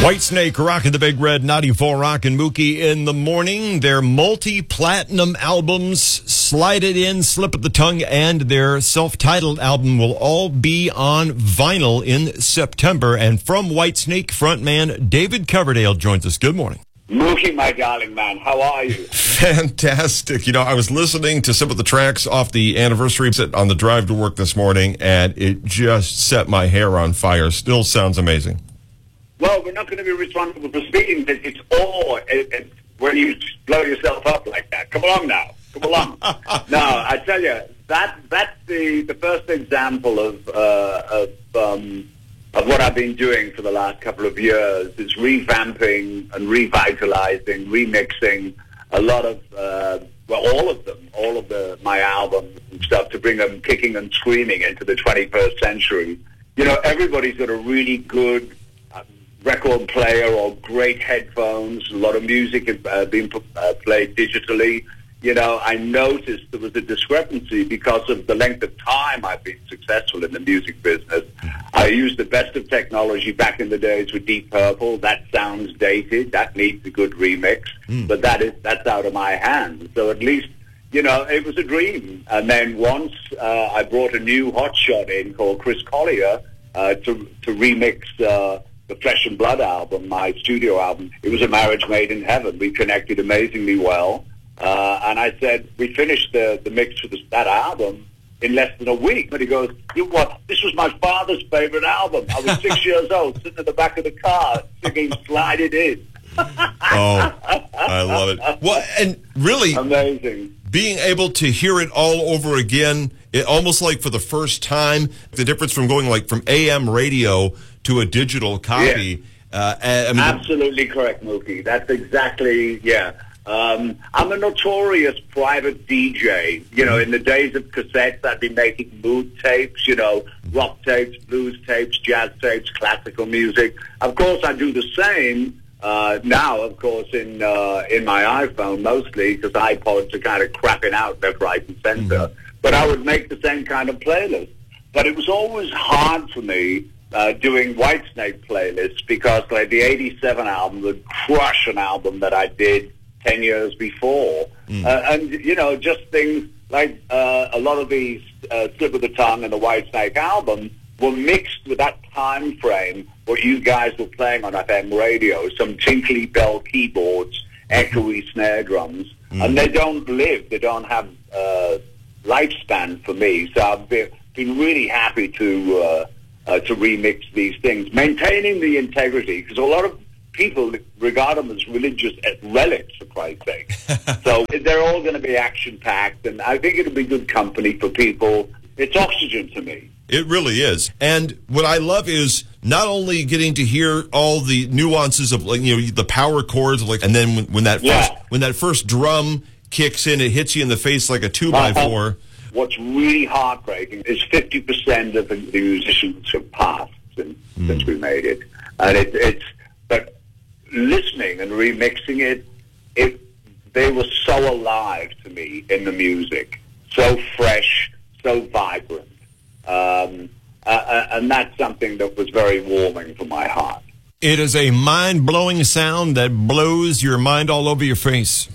Whitesnake rocking the Big Red 94 Rock and Mookie in the morning. Their multi-platinum albums, Slide It In, Slip of the Tongue, and their self-titled album will all be on vinyl in September. And from Whitesnake, frontman David Coverdale joins us. Good morning. Mookie, my darling man, how are you? Fantastic. You know, I was listening to some of the tracks off the anniversary set on the drive to work this morning, and it just set my hair on fire. Still sounds amazing. Well, we're not going to be responsible for speaking. It's all when you blow yourself up like that. Come along now. Come along. No, I tell you, that's the first example of what I've been doing for the last couple of years is revamping and revitalizing, remixing a lot of, all of them, my albums and stuff to bring them kicking and screaming into the 21st century. You know, everybody's got a really good record player or great headphones. A lot of music is being played digitally. You know, I noticed there was a discrepancy because of the length of time I've been successful in the music business. I used the best of technology back in the days with Deep Purple. That sounds dated. That needs a good remix. But that's out of my hands. So at least, you know, it was a dream. And then once I brought a new hotshot in called Chris Collier to remix the Flesh and Blood album, my studio album. It was a marriage made in heaven. We connected amazingly well. And I said, we finished the mix for that album in less than a week. But he goes, you what? This was my father's favorite album. I was 6 years old, sitting in the back of the car, singing Slide It In. Oh, I love it. Well, and really amazing. Being able to hear it all over again, it almost like for the first time, the difference from going like from AM radio to a digital copy. Yeah. Absolutely correct, Mookie. That's exactly, yeah. I'm a notorious private DJ. You know, in the days of cassettes, I'd be making mood tapes, you know, rock tapes, blues tapes, jazz tapes, classical music. Of course, I do the same now, of course, in my iPhone mostly, because iPods are kind of crapping out left, right, and center. But I would make the same kind of playlist. But it was always hard for me doing Whitesnake playlists because, like, the '87 album would crush an album that I did 10 years before. And, you know, just things like a lot of these Slip of the Tongue and the Whitesnake album were mixed with that time frame what you guys were playing on FM radio, some tinkly bell keyboards, echoey snare drums, and they don't live, they don't have lifespan for me. So I've been really happy to remix these things, maintaining the integrity, because a lot of people regard them as religious relics, for Christ's sake. So they're all going to be action-packed, and I think it'll be good company for people. It's oxygen to me. It really is. And what I love is not only getting to hear all the nuances of, like, you know, the power chords, like, and then when that first drum kicks in, it hits you in the face like a 2x4. What's really heartbreaking is 50% of the musicians have passed since we made it, and but listening and remixing it, they were so alive to me in the music, so fresh, so vibrant, and that's something that was very warming for my heart. It is a mind-blowing sound that blows your mind all over your face.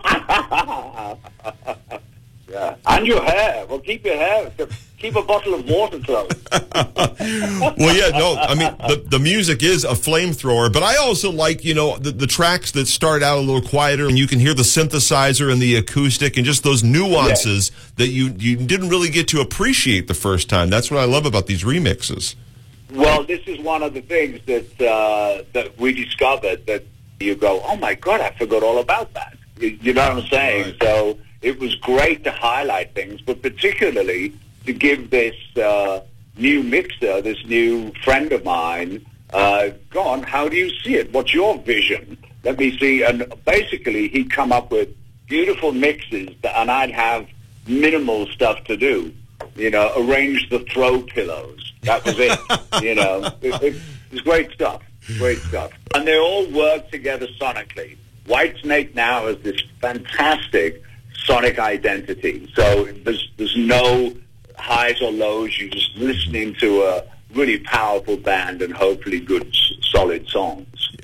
Yeah, and your hair. Well, keep your hair. Keep a bottle of water close. Well, yeah, no, I mean, the music is a flamethrower, but I also like, you know, the tracks that start out a little quieter, and you can hear the synthesizer and the acoustic and just those nuances that you didn't really get to appreciate the first time. That's what I love about these remixes. Well, this is one of the things that we discovered, that you go, oh my God, I forgot all about that. You know what I'm saying? Right. So it was great to highlight things, but particularly to give this new mixer, this new friend of mine, go on, how do you see it? What's your vision? Let me see. And basically, he'd come up with beautiful mixes, and I'd have minimal stuff to do. You know, arrange the throw pillows. That was it. You know, it was great stuff. Great stuff. And they all work together sonically. Whitesnake now has this fantastic sonic identity. So there's no highs or lows. You're just listening to a really powerful band and hopefully good, solid songs.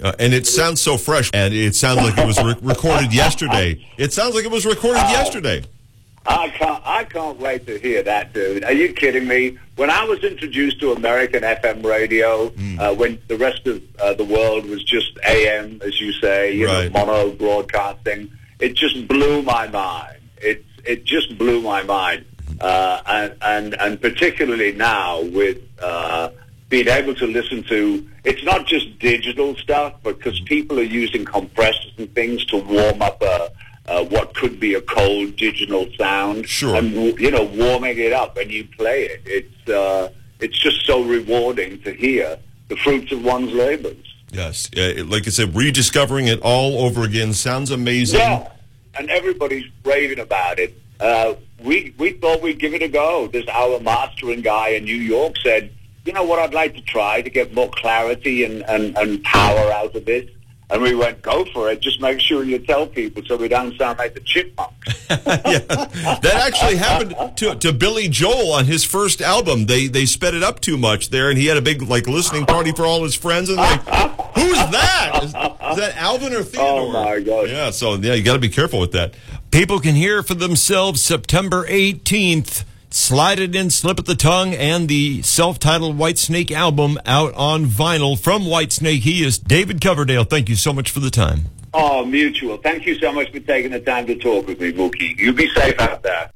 And it sounds so fresh, and it sounds like it was recorded yesterday. It sounds like it was recorded yesterday. I can't wait to hear that, dude. Are you kidding me? When I was introduced to American FM radio, when the rest of the world was just AM, as you say, you know, mono broadcasting, it just blew my mind. It just blew my mind, and particularly now with being able to listen to, it's not just digital stuff, but because people are using compressors and things to warm up what could be a cold digital sound, and you know, warming it up when you play it. It's just so rewarding to hear the fruits of one's labors. Yes, like I said, rediscovering it all over again sounds amazing. Yeah, and everybody's raving about it. We thought we'd give it a go. This our mastering guy in New York said, you know what, I'd like to try to get more clarity and power out of this. And we went, go for it. Just make sure you tell people so we don't sound like the Chipmunks. Yeah. That actually happened to Billy Joel on his first album. They sped it up too much there, and he had a big listening party for all his friends. And who's that? Is that Alvin or Theodore? Oh my God! Yeah, so you got to be careful with that. People can hear for themselves September 18th. Slide It In, Slip of the Tongue, and the self-titled Whitesnake album out on vinyl. From Whitesnake, he is David Coverdale. Thank you so much for the time. Oh, mutual. Thank you so much for taking the time to talk with me, Mookie. You be safe out there.